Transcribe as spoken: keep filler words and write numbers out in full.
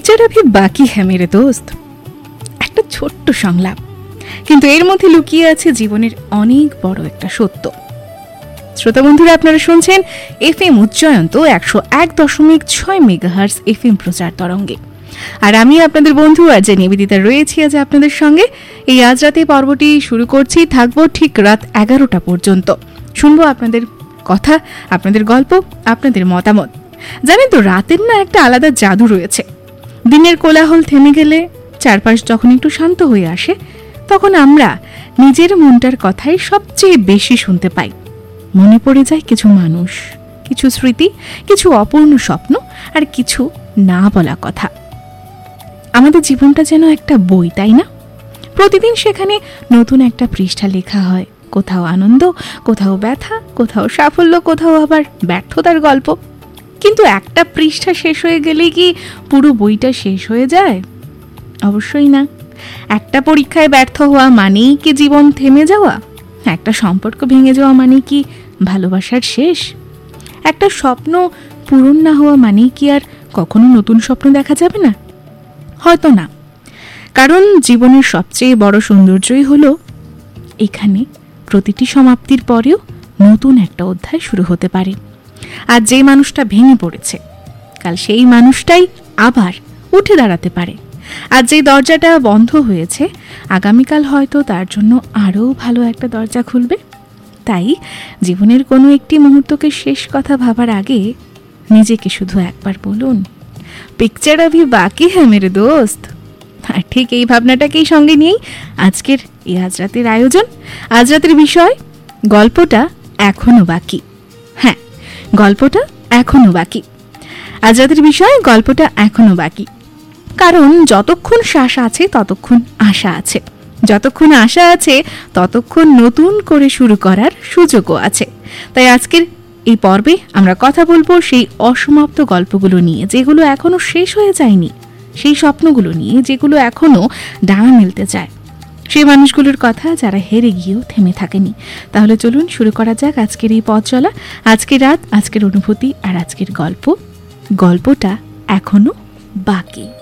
Picture अभी বাকি है मेरे दोस्त। একটা ছোট্ট সংলাপ, কিন্তু এর মধ্যে লুকিয়ে আছে জীবনের অনেক বড় একটা সত্য। শ্রোতা বন্ধুরা, আপনারা শুনছেন এফএম উচ্চয়ন্ত একশো এক দশমিক ছয় মেগাহার্জ এফএম প্রচার তরঙ্গে। আর আমি আপনাদের বন্ধু আজ নিবেদিতা রয়েছি আজ আপনাদের সঙ্গে। এই আজ রাতে পর্বটি শুরু করছি, থাকবো ঠিক রাত এগারোটা পর্যন্ত। শুনবো আপনাদের কথা, আপনাদের গল্প, আপনাদের মতামত। জানেন তো, রাতের না একটা আলাদা জাদু রয়েছে। দিনের কোলাহল থেমে গেলে, চারপাশ যখন একটু শান্ত হয়ে আসে, তখন আমরা নিজের মনটার কথাই সবচেয়ে বেশি শুনতে পাই। মনে পড়ে যায় কিছু মানুষ, কিছু স্মৃতি, কিছু অপূর্ণ স্বপ্ন, আর কিছু না বলা কথা। আমাদের জীবনটা যেন একটা বই, তাই না? প্রতিদিন সেখানে নতুন একটা পৃষ্ঠা লেখা হয়। কোথাও আনন্দ, কোথাও ব্যথা, কোথাও সাফল্য, কোথাও আবার ব্যর্থতার গল্প। কিন্তু একটা পৃষ্ঠা শেষ হয়ে গেলে কি পুরো বইটা শেষ হয়ে যায়? অবশ্যই না। একটা পরীক্ষায় ব্যর্থ হওয়া মানেই কি জীবন থেমে যাওয়া? একটা সম্পর্ক ভেঙে যাওয়া মানে কি ভালোবাসার শেষ? একটা স্বপ্ন পূরণ না হওয়া মানে কি আর কখনো নতুন স্বপ্ন দেখা যাবে না? হয়তো না। কারণ জীবনের সবচেয়ে বড় সৌন্দর্যই হলো এখানে প্রতিটি সমাপ্তির পরেও নতুন একটা অধ্যায় শুরু হতে পারে। আর যে মানুষটা ভেঙে পড়েছে, কাল সেই মানুষটাই আবার উঠে দাঁড়াতে পারে। আর যে দরজাটা বন্ধ হয়েছে, আগামীকাল হয়তো তার জন্য আরও ভালো একটা দরজা খুলবে। তাই জীবনের কোনো একটি মুহূর্তকে শেষ কথা ভাবার আগে নিজেকে শুধু একবার বলুন, পিকচার अभी বাকি है मेरे दोस्त। আর ঠিক এই ভাবনাটাকেই সঙ্গে নিয়েই আজকের এই আজ রাতের আয়োজন। আজ রাতের বিষয় গল্পটা এখনো বাকি। হ্যাঁ, গল্পটা এখনো বাকি। আজ রাতের বিষয় গল্পটা এখনো বাকি। কারণ যতক্ষণ শ্বাস আছে ততক্ষণ আশা আছে, যতক্ষণ আশা আছে ততক্ষণ নতুন করে শুরু করার সুযোগও আছে। তাই আজকের এই পর্বে আমরা কথা বলবো সেই অসমাপ্ত গল্পগুলো নিয়ে, যেগুলো এখনো শেষ হয়ে যায়নি, সেই স্বপ্নগুলো নিয়ে যেগুলো এখনো ডানা মেলতে চায়, সেই মানুষগুলোর কথা যারা হেরে গিয়েও থেমে থাকেনি। তাহলে চলুন শুরু করা যাক আজকের এই পথ চলা, আজকের রাত, আজকের অনুভূতি আর আজকের গল্প। গল্পটা এখনো বাকি।